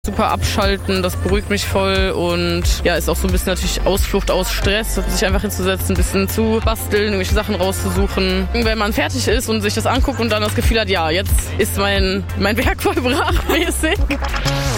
Super abschalten, das beruhigt mich voll und ja, ist auch so ein bisschen natürlich Ausflucht aus Stress, sich einfach hinzusetzen, ein bisschen zu basteln, irgendwelche Sachen rauszusuchen. Wenn man fertig ist und sich das anguckt und dann das Gefühl hat, ja, jetzt ist mein Werk vollbracht mäßig.